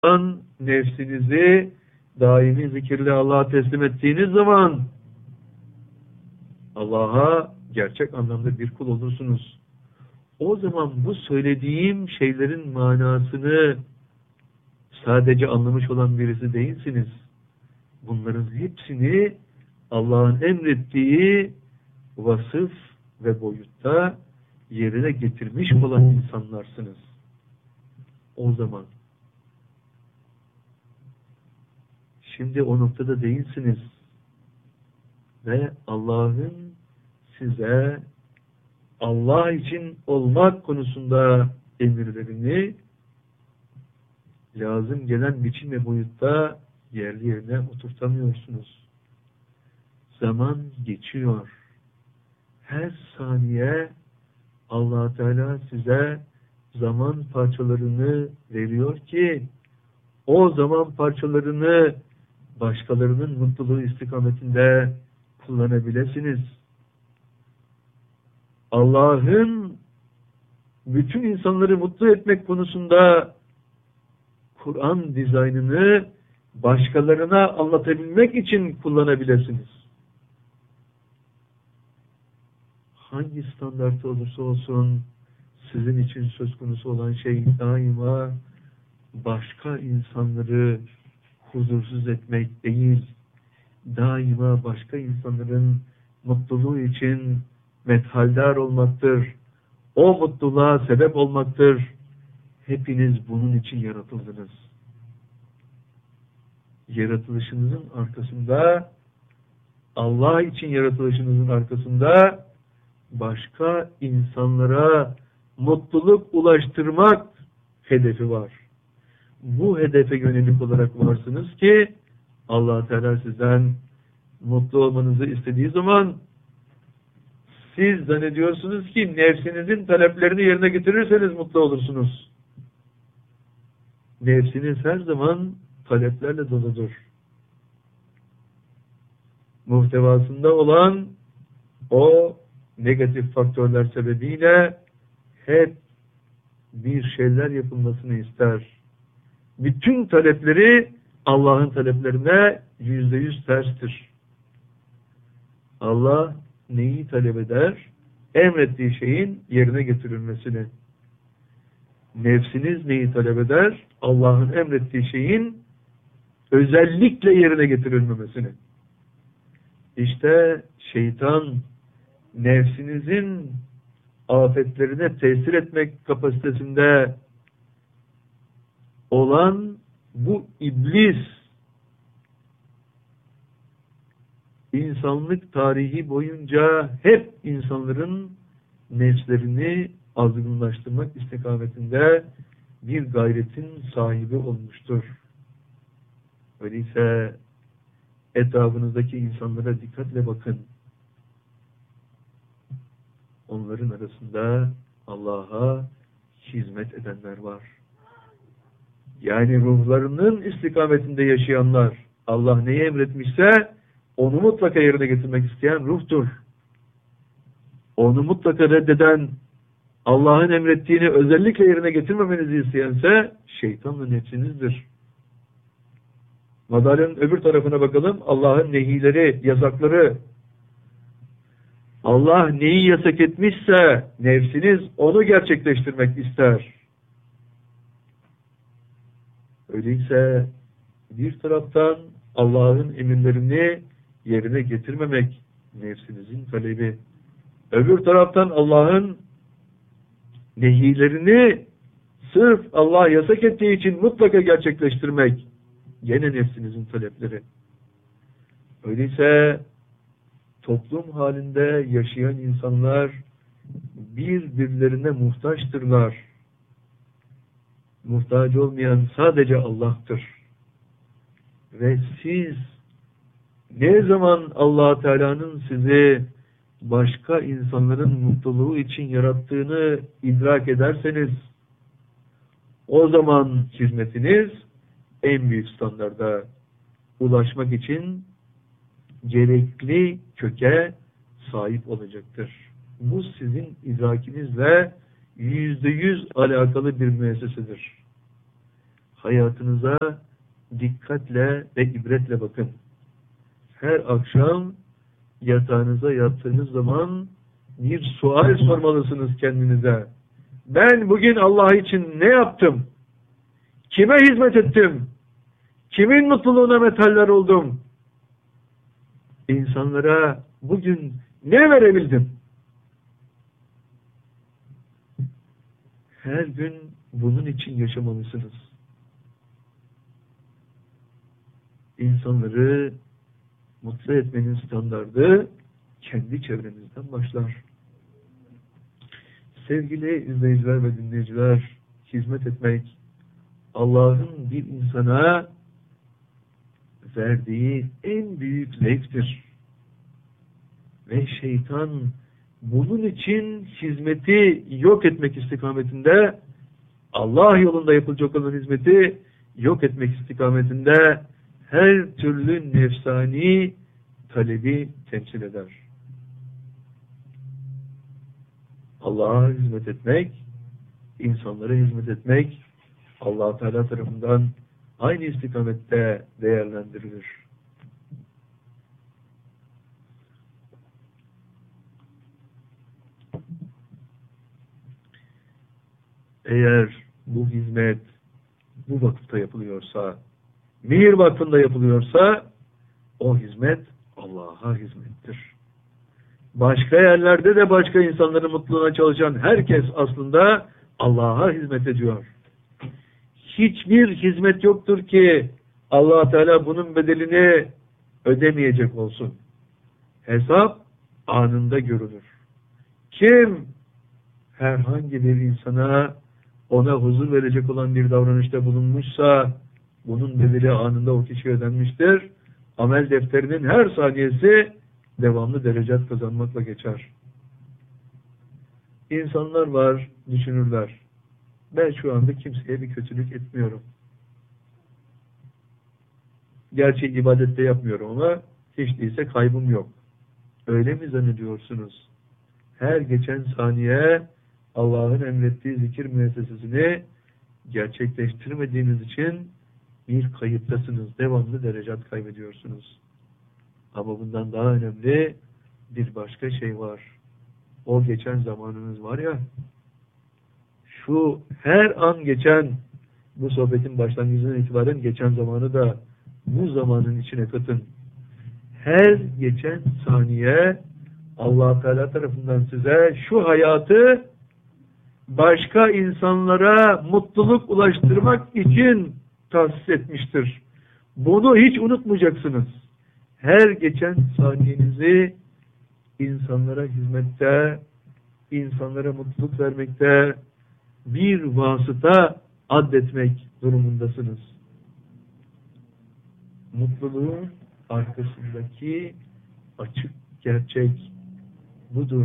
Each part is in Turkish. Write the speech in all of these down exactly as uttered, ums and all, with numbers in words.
an nefsinizi daimi zikirle Allah'a teslim ettiğiniz zaman Allah'a gerçek anlamda bir kul olursunuz. O zaman bu söylediğim şeylerin manasını sadece anlamış olan birisi değilsiniz. Bunların hepsini Allah'ın emrettiği vasıf ve boyutta yerine getirmiş olan insanlarsınız. O zaman şimdi o noktada değilsiniz ve Allah'ın size Allah için olmak konusunda emirlerini lazım gelen biçim ve boyutta yerli yerine oturtamıyorsunuz. Zaman geçiyor. Her saniye Allah Teala size zaman parçalarını veriyor ki o zaman parçalarını başkalarının mutluluğu istikametinde kullanabilirsiniz. Allah'ın bütün insanları mutlu etmek konusunda Kur'an dizaynını başkalarına anlatabilmek için kullanabilirsiniz. Hangi standartı olursa olsun sizin için söz konusu olan şey daima başka insanları huzursuz etmek değil, daima başka insanların mutluluğu için methaldar olmaktır. O mutluluğa sebep olmaktır. Hepiniz bunun için yaratıldınız. Yaratılışınızın arkasında, Allah için yaratılışınızın arkasında başka insanlara mutluluk ulaştırmak hedefi var. Bu hedefe yönelik olarak varsınız ki Allah Teala sizden mutlu olmanızı istediği zaman siz zannediyorsunuz ki nefsinizin taleplerini yerine getirirseniz mutlu olursunuz. Nefsiniz her zaman taleplerle doludur. Muhtevasında olan o negatif faktörler sebebiyle hep bir şeyler yapılmasını ister. Bütün talepleri Allah'ın taleplerine yüzde yüz terstir. Allah neyi talep eder? Emrettiği şeyin yerine getirilmesini. Nefsiniz neyi talep eder? Allah'ın emrettiği şeyin özellikle yerine getirilmemesini. İşte şeytan nefsinizin afetlerine tesir etmek kapasitesinde olan bu iblis insanlık tarihi boyunca hep insanların nefslerini azgınlaştırmak istikametinde bir gayretin sahibi olmuştur. Öyleyse etrafınızdaki insanlara dikkatle bakın. Onların arasında Allah'a hizmet edenler var. Yani ruhlarının istikametinde yaşayanlar, Allah neyi emretmişse onu mutlaka yerine getirmek isteyen ruhtur. Onu mutlaka reddeden, Allah'ın emrettiğini özellikle yerine getirmemenizi isteyense şeytanla nefsinizdir. Madalyonun öbür tarafına bakalım. Allah'ın nehileri, yasakları. Allah neyi yasak etmişse nefsiniz onu gerçekleştirmek ister. Öyleyse bir taraftan Allah'ın emirlerini yerine getirmemek nefsinizin talebi. Öbür taraftan Allah'ın nehilerini sırf Allah yasak ettiği için mutlaka gerçekleştirmek gene nefsinizin talepleri. Öyleyse toplum halinde yaşayan insanlar birbirlerine muhtaçtırlar. Muhtaç olmayan sadece Allah'tır. Ve siz ne zaman Allah Teala'nın sizi başka insanların mutluluğu için yarattığını idrak ederseniz o zaman hizmetiniz en büyük standarda ulaşmak için gerekli köke sahip olacaktır. Bu sizin idrakinizle yüzde yüz alakalı bir müessesedir. hayatınıza dikkatle ve ibretle bakın. Her akşam yatağınıza yattığınız zaman bir sual sormalısınız kendinize. Ben bugün Allah için ne yaptım? Kime hizmet ettim? Kimin mutluluğuna metaller oldum? İnsanlara bugün ne verebildim? Her gün bunun için yaşamalısınız. İnsanları mutlu etmenin standardı kendi çevrenizden başlar. Sevgili izleyiciler ve dinleyiciler, hizmet etmek Allah'ın bir insana verdiği en büyük zevktir. Ve şeytan bunun için hizmeti yok etmek istikametinde, Allah yolunda yapılacak olan hizmeti yok etmek istikametinde her türlü nefsani talebi temsil eder. Allah'a hizmet etmek, insanlara hizmet etmek Allah Teala tarafından aynı istikamette değerlendirilir. Eğer bu hizmet bu vakıfta yapılıyorsa, Mihir Vakfı'nda yapılıyorsa o hizmet Allah'a hizmettir. Başka yerlerde de başka insanların mutluluğuna çalışan herkes aslında Allah'a hizmet ediyor. Hiçbir hizmet yoktur ki Allah Teala bunun bedelini ödemeyecek olsun. Hesap anında görülür. Kim herhangi bir insana ona huzur verecek olan bir davranışta bulunmuşsa bunun bedeli anında o kişiye ödenmiştir. Amel defterinin her saniyesi devamlı derecat kazanmakla geçer. İnsanlar var, düşünürler. Ben şu anda kimseye bir kötülük etmiyorum. Gerçi ibadette yapmıyorum ama hiç değilse kaybım yok. Öyle mi zannediyorsunuz? Her geçen saniye Allah'ın emrettiği zikir müessesesini gerçekleştirmediğiniz için bir kayıptasınız. Devamlı derecat kaybediyorsunuz. Ama bundan daha önemli bir başka şey var. O geçen zamanınız var ya, şu her an geçen, bu sohbetin başlangıcından itibaren geçen zamanı da bu zamanın içine katın. Her geçen saniye Allah Teala tarafından size şu hayatı başka insanlara mutluluk ulaştırmak için tahsis etmiştir. Bunu hiç unutmayacaksınız. Her geçen saniyenizi insanlara hizmette, insanlara mutluluk vermekte bir vasıta addetmek durumundasınız. Mutluluğun arkasındaki açık gerçek budur.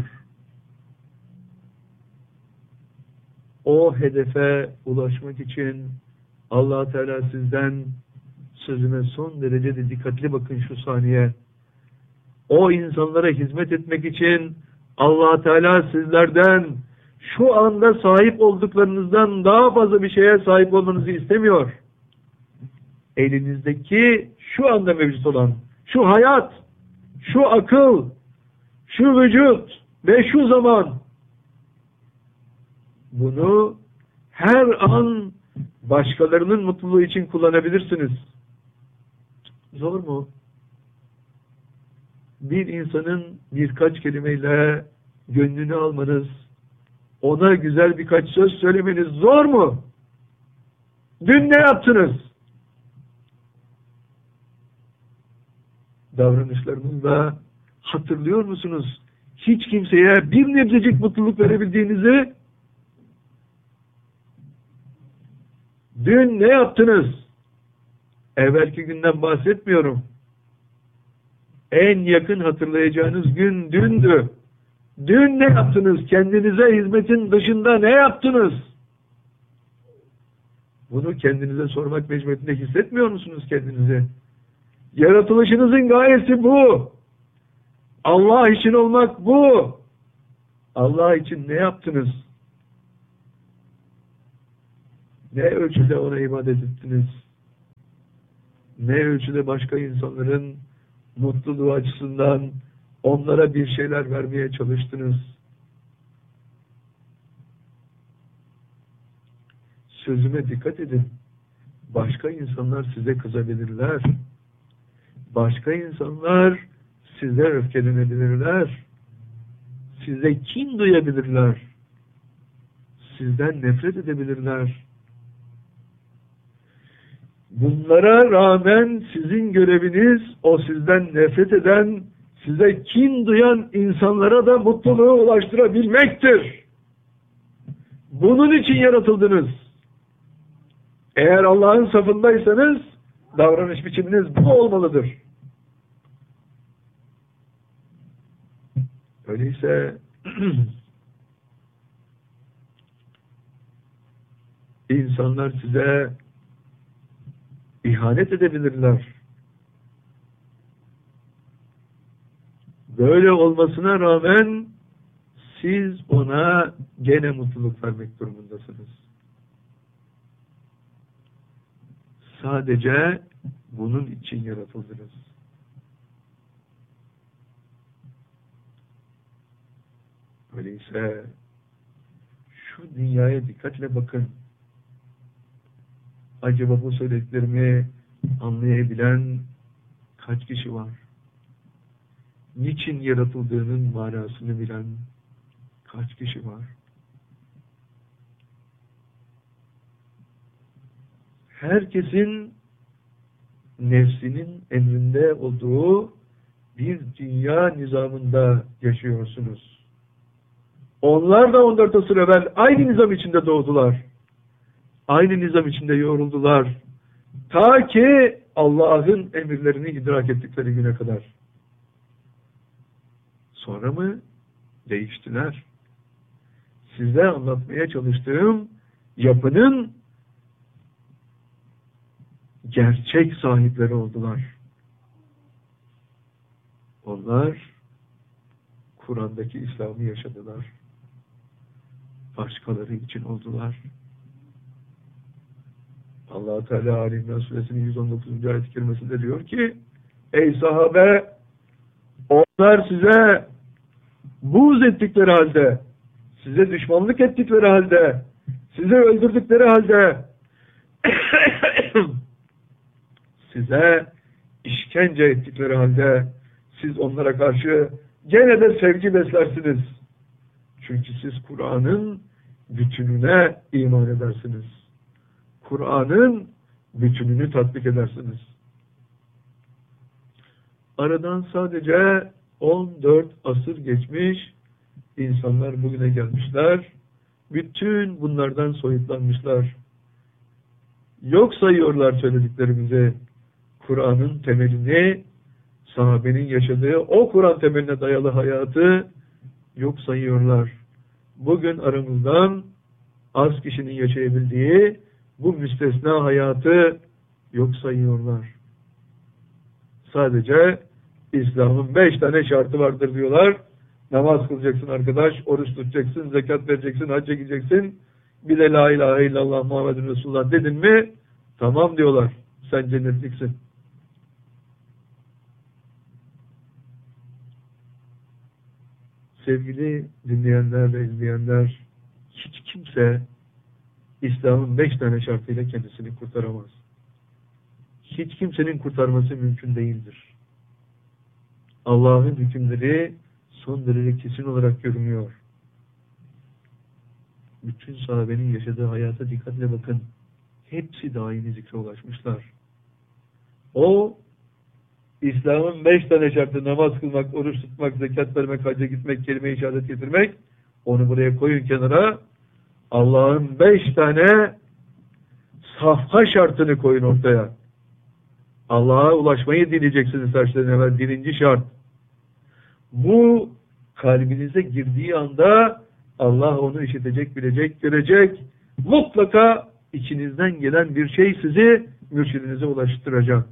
O hedefe ulaşmak için Allah Teala sizden, sözüme son derece de dikkatli bakın şu saniye. O insanlara hizmet etmek için Allah Teala sizlerden şu anda sahip olduklarınızdan daha fazla bir şeye sahip olmanızı istemiyor. Elinizdeki şu anda mevcut olan şu hayat, şu akıl, şu vücut ve şu zaman, bunu her an başkalarının mutluluğu için kullanabilirsiniz. Zor mu? Bir insanın birkaç kelimeyle gönlünü almanız, ona güzel birkaç söz söylemeniz zor mu? Dün ne yaptınız? Davranışlarınızla hatırlıyor musunuz? Hiç kimseye bir nebzecik mutluluk verebildiğinizi? Dün ne yaptınız? Evvelki günden bahsetmiyorum. En yakın hatırlayacağınız gün dündü. Dün ne yaptınız? Kendinize hizmetin dışında ne yaptınız? Bunu kendinize sormak mecburiyetinde hissetmiyor musunuz kendinizi? Yaratılışınızın gayesi bu. Allah için olmak bu. Allah için ne yaptınız? Ne ölçüde ona ibadet ettiniz? Ne ölçüde başka insanların mutluluğu açısından onlara bir şeyler vermeye çalıştınız? Sözüme dikkat edin. Başka insanlar size kızabilirler. Başka insanlar size öfkelenebilirler. Size kin duyabilirler. Sizden nefret edebilirler. Bunlara rağmen sizin göreviniz o sizden nefret eden, size kin duyan insanlara da mutluluğu ulaştırabilmektir. Bunun için yaratıldınız. Eğer Allah'ın safındaysanız davranış biçiminiz bu olmalıdır. Öyleyse insanlar size ihanet edebilirler. Böyle olmasına rağmen siz ona gene mutluluk vermek durumundasınız. Sadece bunun için yaratıldınız. Öyleyse şu dünyaya dikkatle bakın. Acaba bu söylediklerimi anlayabilen kaç kişi var? Niçin yaratıldığının manasını bilen kaç kişi var? Herkesin nefsinin emrinde olduğu bir dünya nizamında yaşıyorsunuz. Onlar da on dört asır evvel aynı nizam içinde doğdular. Aynı nizam içinde yoğruldular. Ta ki Allah'ın emirlerini idrak ettikleri güne kadar. Sonra mı? Değiştiler. Size anlatmaya çalıştığım yapının gerçek sahipleri oldular. Onlar Kur'an'daki İslam'ı yaşadılar. Başkaları için oldular. Allah Teala Ali İmran Suresinin yüz on dokuzuncu ayet-i kerimesinde diyor ki: ey sahabe, onlar size buğz ettikleri halde, size düşmanlık ettikleri halde, size öldürdükleri halde, size işkence ettikleri halde siz onlara karşı gene de sevgi beslersiniz. Çünkü siz Kur'an'ın bütününe iman edersiniz. Kur'an'ın bütününü tatbik edersiniz. Aradan sadece on dört asır geçmiş, insanlar bugüne gelmişler. Bütün bunlardan soyutlanmışlar. Yok sayıyorlar söylediklerimizi. Kur'an'ın temelini, sahabenin yaşadığı o Kur'an temeline dayalı hayatı yok sayıyorlar. Bugün aramızdan az kişinin yaşayabildiği bu müstesna hayatı yok sayıyorlar. Sadece İslam'ın beş tane şartı vardır diyorlar. Namaz kılacaksın arkadaş, oruç tutacaksın, zekat vereceksin, hacca gideceksin. Bir de la ilahe illallah Muhammedun Resulullah dedin mi tamam diyorlar. Sen cennetliksin. Sevgili dinleyenler ve izleyenler, hiç kimse İslam'ın beş tane şartıyla kendisini kurtaramaz. Hiç kimsenin kurtarması mümkün değildir. Allah'ın hükümleri son derece kesin olarak görünüyor. Bütün sahabenin yaşadığı hayata dikkatle bakın. Hepsi daimi zikre ulaşmışlar. O İslam'ın beş tane şartı, namaz kılmak, oruç tutmak, zekat vermek, hacca gitmek, kelime-i şehadet getirmek, onu buraya koyun kenara. Allah'ın beş tane safha şartını koyun ortaya. Allah'a ulaşmayı dileyeceksiniz her şeyden evvel. Birinci şart. Bu kalbinize girdiği anda Allah onu işitecek, bilecek, görecek. Mutlaka içinizden gelen bir şey sizi mürşidinize ulaştıracak.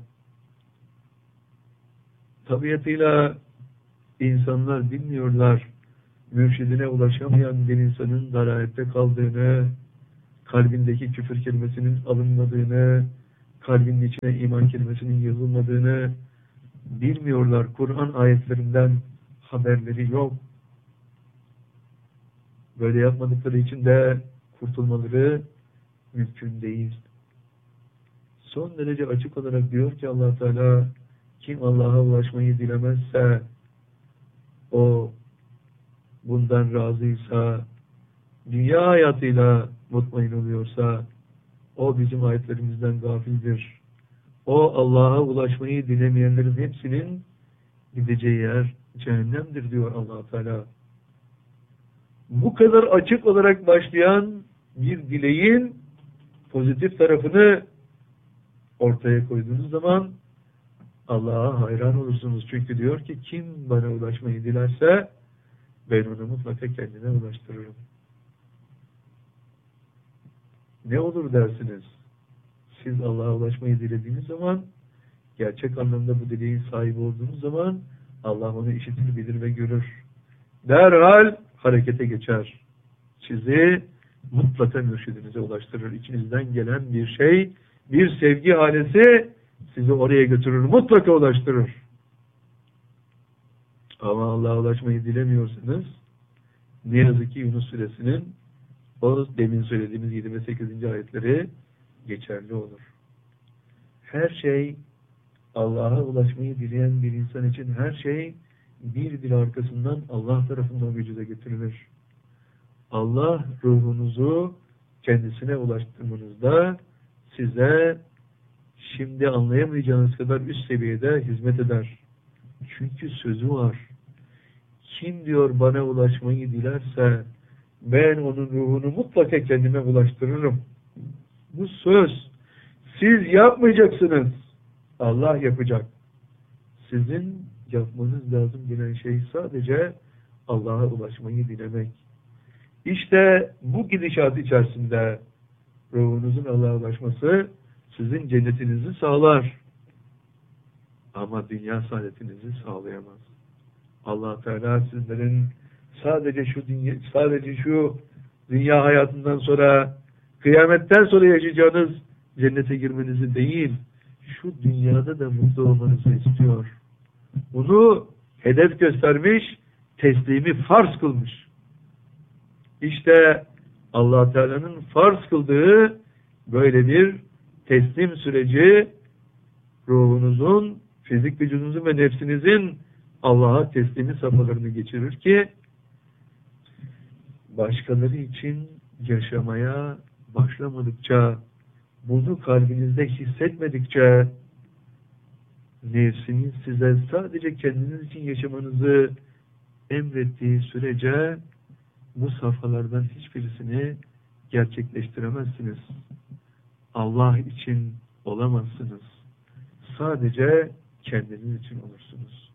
Tabiatıyla insanlar bilmiyorlar. Mürşidine ulaşamayan bir insanın dalalette kaldığını, kalbindeki küfür kelimesinin alınmadığını, kalbinin içine iman kelimesinin yazılmadığını bilmiyorlar. Kur'an ayetlerinden haberleri yok. Böyle yapmadıkları için de kurtulmaları mümkün değil. Son derece açık olarak diyor ki Allah Teala, kim Allah'a ulaşmayı dilemezse, o bundan razıysa, dünya hayatıyla mutmain oluyorsa, o bizim ayetlerimizden gafildir. O Allah'a ulaşmayı dilemeyenlerin hepsinin gideceği yer cehennemdir diyor Allah Teala. Bu kadar açık olarak başlayan bir dileğin pozitif tarafını ortaya koyduğunuz zaman Allah'a hayran olursunuz. Çünkü diyor ki kim bana ulaşmayı dilerse ben onu mutlaka kendine ulaştırırım. Ne olur dersiniz? Siz Allah'a ulaşmayı dilediğiniz zaman, gerçek anlamda bu dileğin sahibi olduğunuz zaman Allah onu işitir, bilir ve görür. Derhal harekete geçer. Sizi mutlaka mürşidinize ulaştırır. İçinizden gelen bir şey, bir sevgi halesi sizi oraya götürür, mutlaka ulaştırır. Ama Allah'a ulaşmayı dilemiyorsanız, ne yazık ki Yunus suresinin o demin söylediğimiz yedi ve sekizinci ayetleri geçerli olur. Her şey, Allah'a ulaşmayı dileyen bir insan için her şey bir bir arkasından Allah tarafından vücuda getirilir. Allah ruhunuzu kendisine ulaştırmanızda size şimdi anlayamayacağınız kadar üst seviyede hizmet eder. Çünkü sözü var. Kim diyor bana ulaşmayı dilerse ben onun ruhunu mutlaka kendime ulaştırırım. Bu söz. Siz yapmayacaksınız. Allah yapacak. Sizin yapmanız lazım gelen şey sadece Allah'a ulaşmayı dilemek. İşte bu gidişat içerisinde ruhunuzun Allah'a ulaşması sizin cennetinizi sağlar. Ama dünya saadetinizi sağlayamaz. Allah Teala sizlerin sadece şu dünya, sadece şu dünya hayatından sonra, kıyametten sonra yaşayacağınız cennete girmenizi değil, şu dünyada da mutlu olmanızı istiyor. Bunu hedef göstermiş, teslimi farz kılmış. İşte Allah Teala'nın farz kıldığı böyle bir teslim süreci, ruhunuzun, fizik vücudunuzun ve nefsinizin Allah'a teslimi safhalarını geçirir ki başkaları için yaşamaya başlamadıkça, bunu kalbinizde hissetmedikçe, nefsiniz size sadece kendiniz için yaşamanızı emrettiği sürece bu safhalardan hiçbirisini gerçekleştiremezsiniz. Allah için olamazsınız. Sadece kendiniz için olursunuz.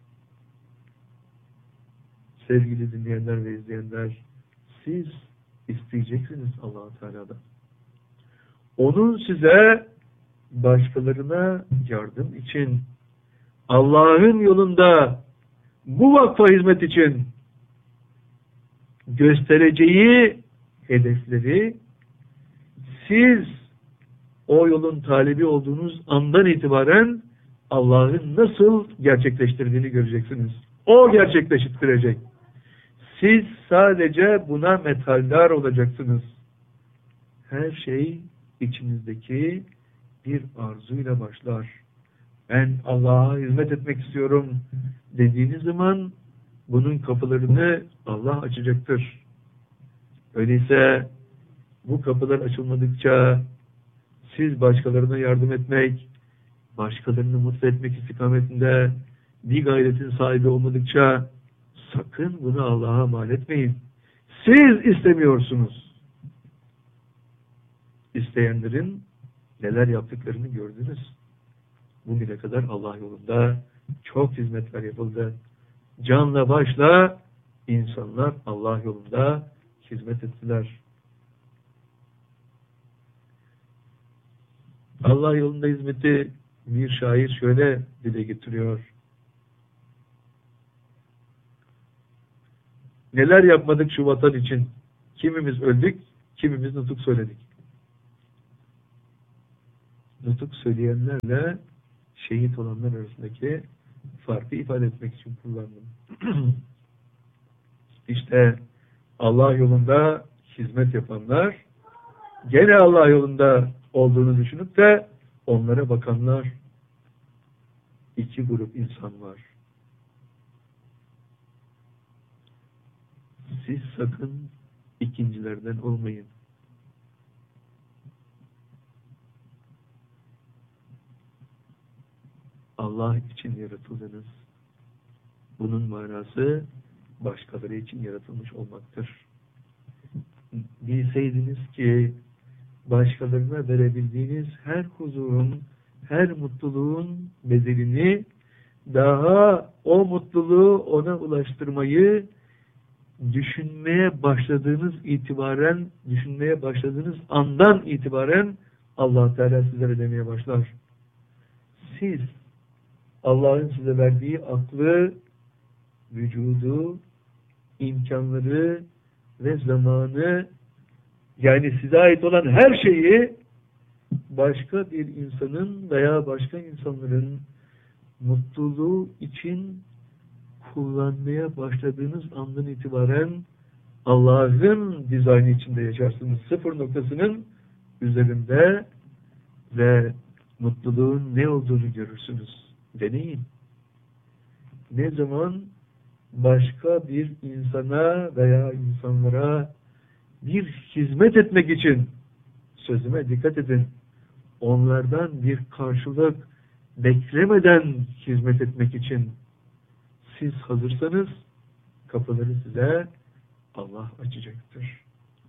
Sevgili dinleyenler ve izleyenler, siz isteyeceksiniz Allah-u Teala'dan. Onun size başkalarına yardım için, Allah'ın yolunda bu vakfa hizmet için göstereceği hedefleri siz o yolun talibi olduğunuz andan itibaren Allah'ın nasıl gerçekleştirdiğini göreceksiniz. O gerçekleştirecek. Siz sadece buna methaldar olacaksınız. Her şey içinizdeki bir arzuyla başlar. Ben Allah'a hizmet etmek istiyorum dediğiniz zaman bunun kapılarını Allah açacaktır. Öyleyse bu kapılar açılmadıkça siz başkalarına yardım etmek, başkalarını mutlu etmek istikametinde bir gayretin sahibi olmadıkça sakın bunu Allah'a mal etmeyin. Siz istemiyorsunuz. İsteyenlerin neler yaptıklarını gördünüz. Bugüne kadar Allah yolunda çok hizmetler yapıldı. Canla başla insanlar Allah yolunda hizmet ettiler. Allah yolunda hizmeti bir şair şöyle dile getiriyor. Neler yapmadık şu vatan için. Kimimiz öldük, kimimiz nutuk söyledik. nutuk söyleyenlerle şehit olanlar arasındaki farkı ifade etmek için kullandım. İşte Allah yolunda hizmet yapanlar, gene Allah yolunda olduğunu düşünüp de onlara bakanlar, iki grup insan var. Siz sakın ikincilerden olmayın. Allah için yaratıldınız. Bunun manası başkaları için yaratılmış olmaktır. Bilseydiniz ki başkalarına verebildiğiniz her huzurun, her mutluluğun bedelini, daha o mutluluğu ona ulaştırmayı düşünmeye başladığınız itibaren, düşünmeye başladığınız andan itibaren Allah Teala sizlere ödemeye başlar. Siz Allah'ın size verdiği aklı, vücudu, imkanları ve zamanı, yani size ait olan her şeyi başka bir insanın veya başka insanların mutluluğu için kullanmaya başladığınız andan itibaren Allah'ın dizaynı içinde yaşarsınız. Sıfır noktasının üzerinde ve mutluluğun ne olduğunu görürsünüz. Deneyin. Ne zaman başka bir insana veya insanlara bir hizmet etmek için, sözüme dikkat edin, onlardan bir karşılık beklemeden hizmet etmek için siz hazırsanız kapıları size Allah açacaktır.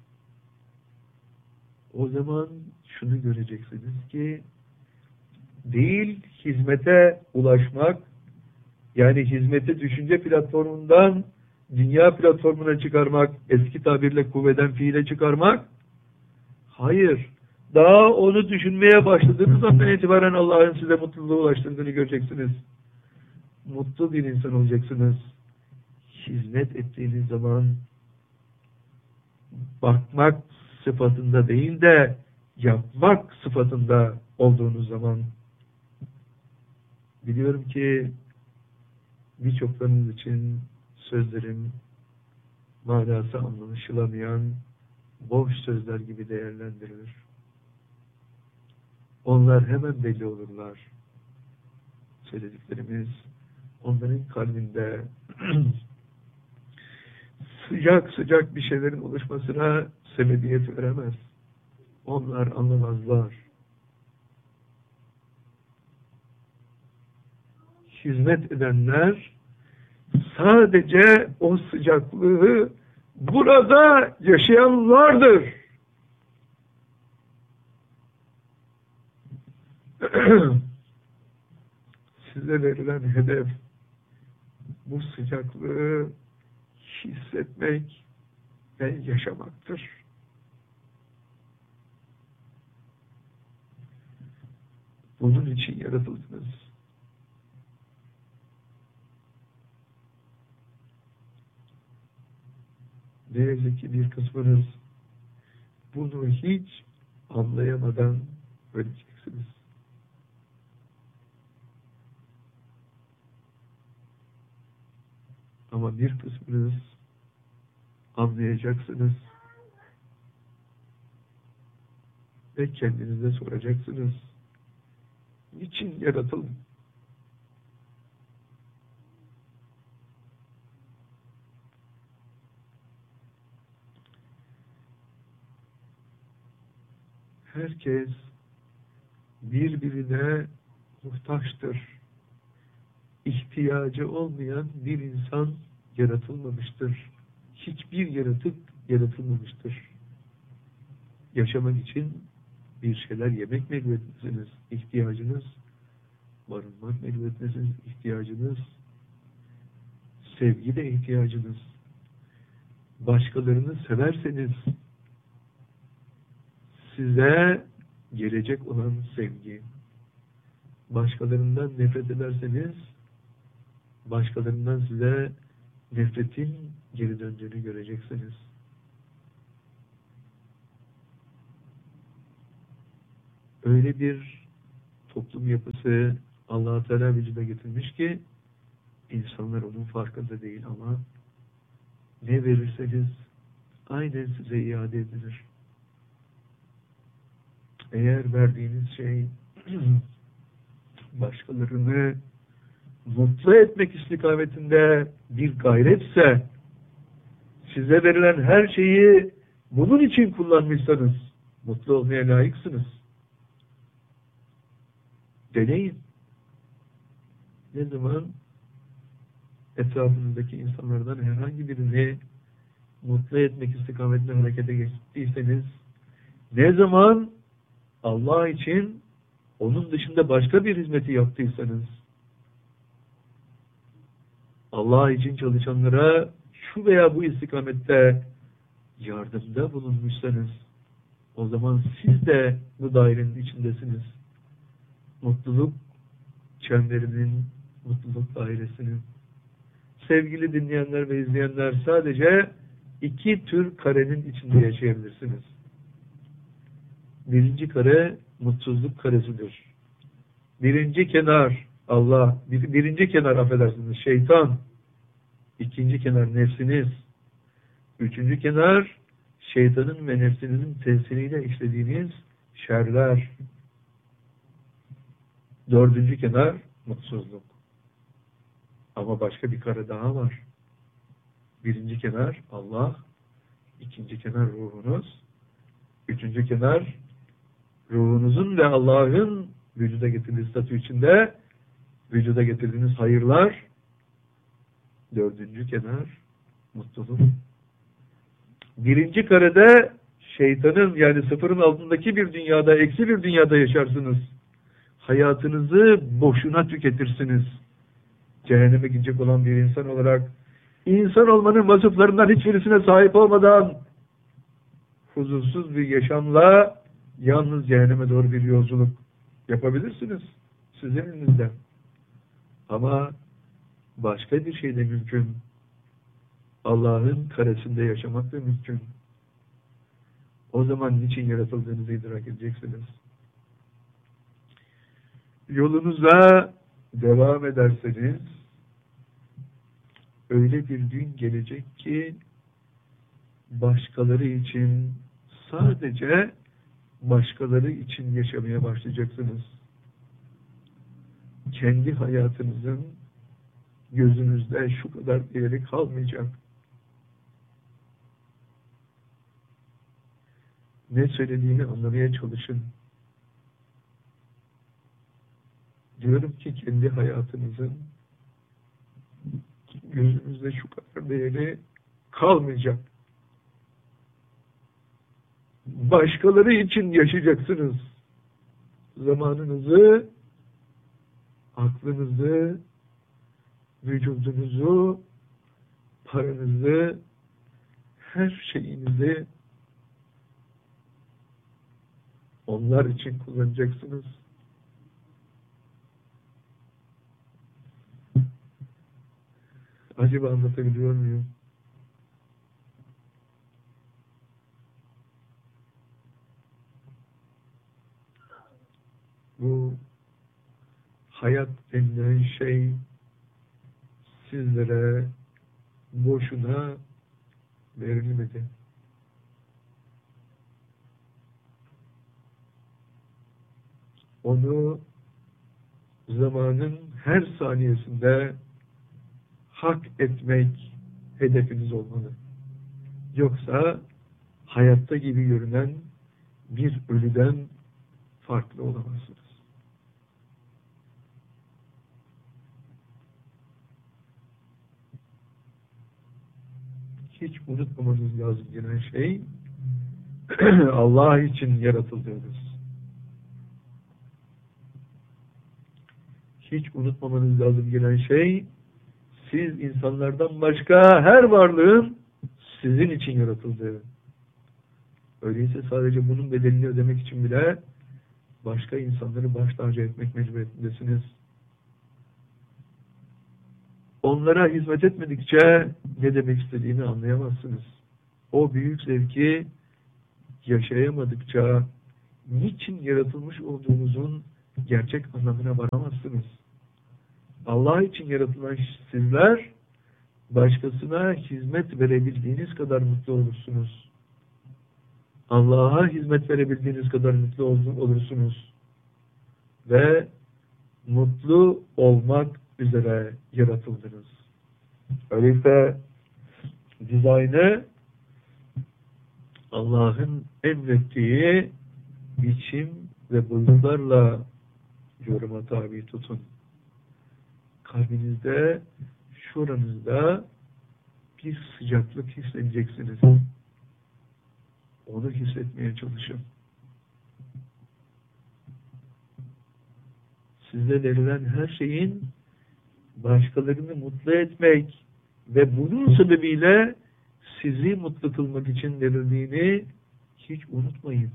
O zaman şunu göreceksiniz ki değil hizmete ulaşmak, yani hizmeti düşünce platformundan dünya platformuna çıkarmak, eski tabirle kuvveden fiile çıkarmak, hayır, daha onu düşünmeye başladığınız andan itibaren Allah'ın size mutluluğu ulaştırdığını göreceksiniz. Mutlu bir insan olacaksınız. Hizmet ettiğiniz zaman bakmak sıfatında değil de yapmak sıfatında olduğunuz zaman. Biliyorum ki birçoklarınız için sözlerim manası anlaşılamayan boş sözler gibi değerlendirilir. Onlar hemen belli olurlar. Söylediklerimiz onların kalbinde sıcak sıcak bir şeylerin oluşmasına sebebiyet veremez. Onlar anlamazlar. Hizmet edenler sadece o sıcaklığı burada yaşayanlardır. Size verilen hedef bu sıcaklığı hissetmek ve yaşamaktır. Bunun için yaratıldınız. Ne yazık ki bir kısmınız bunu hiç anlayamadan öleceksiniz. Ama bir kısmınız anlayacaksınız ve kendinize soracaksınız. Niçin yaratıldım? Herkes birbirine muhtaçtır. İhtiyacı olmayan bir insan yaratılmamıştır. Hiçbir yaratık yaratılmamıştır. Yaşamak için bir şeyler yemek mecburiyetiniz, ihtiyacınız, barınmak mecburiyetiniz, ihtiyacınız, sevgi de ihtiyacınız. Başkalarını severseniz size gelecek olan sevgi, başkalarından nefret ederseniz başkalarından size nefretin geri döndüğünü göreceksiniz. Öyle bir toplum yapısı Allah-u Teala vücuda getirmiş ki insanlar onun farkında değil ama ne verirseniz aynen size iade edilir. Eğer verdiğiniz şey başkalarını mutlu etmek istikametinde bir gayretse, size verilen her şeyi bunun için kullanmışsanız mutlu olmaya layıksınız. Deneyin. Ne zaman etrafınızdaki insanlardan herhangi birini mutlu etmek istikametinde harekete geçtiyseniz, ne zaman Allah için onun dışında başka bir hizmeti yaptıysanız, Allah için çalışanlara şu veya bu istikamette yardımda bulunmuşsanız, o zaman siz de bu dairenin içindesiniz. Mutluluk çemberinin, mutluluk dairesinin. Sevgili dinleyenler ve izleyenler, sadece iki tür karenin içinde yaşayabilirsiniz. Birinci kare mutsuzluk karesidir. Birinci kenar Allah, bir, birinci kenar affedersiniz şeytan. İkinci kenar nefsiniz. Üçüncü kenar şeytanın ve nefsinizin tesiriyle işlediğiniz şerler. Dördüncü kenar mutsuzluk. Ama başka bir kare daha var. Birinci kenar Allah, ikinci kenar ruhunuz, üçüncü kenar ruhunuzun ve Allah'ın vücuda getirdiği statü içinde vücuda getirdiğiniz hayırlar, dördüncü kenar mutluluk. Birinci karede şeytanın, yani sıfırın altındaki bir dünyada, eksi bir dünyada yaşarsınız. Hayatınızı boşuna tüketirsiniz. Cehenneme gidecek olan bir insan olarak, insan olmanın vasıflarından hiçbirisine sahip olmadan huzursuz bir yaşamla yalnız cehenneme doğru bir yolculuk yapabilirsiniz. Sizin elinizde. Ama başka bir şey de mümkün. Allah'ın karesinde yaşamak da mümkün. O zaman niçin yaratıldığınızı idrak edeceksiniz. Yolunuza devam ederseniz öyle bir gün gelecek ki başkaları için, sadece başkaları için yaşamaya başlayacaksınız. Kendi hayatınızın gözünüzde şu kadar değeri kalmayacak. Ne söylediğini anlamaya çalışın. Diyorum ki kendi hayatınızın gözünüzde şu kadar değeri kalmayacak. Başkaları için yaşayacaksınız. Zamanınızı, aklınızı, vücudunuzu, paranızı, her şeyinizi onlar için kullanacaksınız. Acaba anlatabiliyor muyum? Bu hayat denilen şey sizlere boşuna verilmedi. Onu zamanın her saniyesinde hak etmek hedefiniz olmalı. Yoksa hayatta gibi görünen bir ölüden farklı olamazsınız. Hiç unutmamanız lazım gelen şey Allah için yaratıldığınız. Hiç unutmamanız lazım gelen şey, siz insanlardan başka her varlığın sizin için yaratıldığı. Öyleyse sadece bunun bedelini ödemek için bile başka insanları baş tacı etmek mecburiyetindesiniz. Onlara hizmet etmedikçe ne demek istediğini anlayamazsınız. O büyük zevki yaşayamadıkça, niçin yaratılmış olduğunuzun gerçek anlamına varamazsınız. Allah için yaratılan sizler, başkasına hizmet verebildiğiniz kadar mutlu olursunuz. Allah'a hizmet verebildiğiniz kadar mutlu olursunuz. Ve mutlu olmak üzere yaratıldınız. Öyleyse dizaynı Allah'ın emrettiği biçim ve boyutlarla yoruma tabi tutun. Kalbinizde, şuranızda bir sıcaklık hissedeceksiniz. Onu hissetmeye çalışın. Size verilen her şeyin başkalarını mutlu etmek ve bunun sebebiyle sizi mutlu kılmak için verildiğini hiç unutmayın.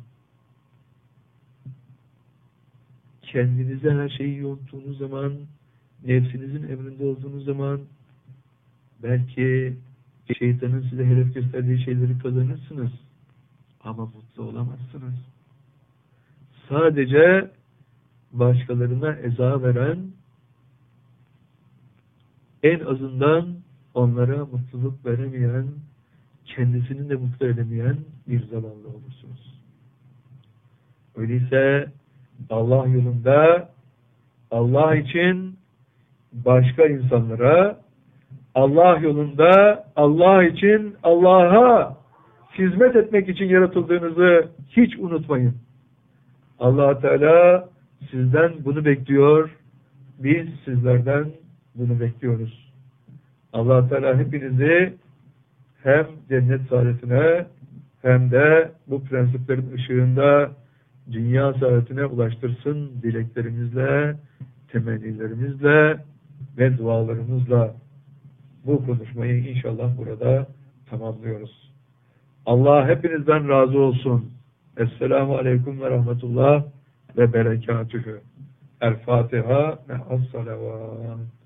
Kendinize her şeyi yontuğunuz zaman, nefsinizin emrinde olduğunuz zaman belki şeytanın size hedef gösterdiği şeyleri kazanırsınız. Ama mutlu olamazsınız. Sadece başkalarına eza veren, en azından onlara mutluluk veremeyen, kendisini de mutlu edemeyen bir zavallı olursunuz. Öyleyse Allah yolunda, Allah için başka insanlara, Allah yolunda, Allah için Allah'a hizmet etmek için yaratıldığınızı hiç unutmayın. Allah Teala sizden bunu bekliyor. Biz sizlerden bunu bekliyoruz. Allah Teala hepinizi hem cennet saadetine hem de bu prensiplerin ışığında dünya saadetine ulaştırsın dileklerimizle, temennilerimizle ve dualarımızla. Bu konuşmayı inşallah burada tamamlıyoruz. Allah hepinizden razı olsun. Esselamu Aleyküm ve Rahmetullah ve Berekatühü. El Fatiha ve As-Salavat.